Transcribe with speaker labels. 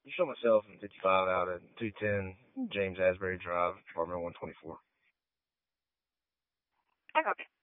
Speaker 1: You show myself in 55 out at 210 James Asbury Drive, apartment 124.
Speaker 2: Okay.